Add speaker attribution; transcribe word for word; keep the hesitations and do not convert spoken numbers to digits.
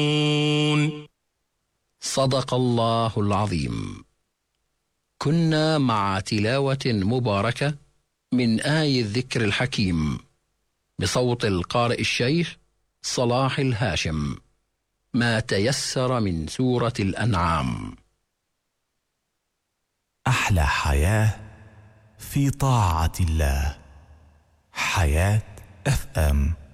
Speaker 1: صدق الله العظيم. كنا مع تلاوة مباركة من آي الذكر الحكيم بصوت القارئ الشيخ صلاح الهاشم، ما تيسر من سورة الأنعام.
Speaker 2: أحلى حياة في طاعة الله. حياة اف ام.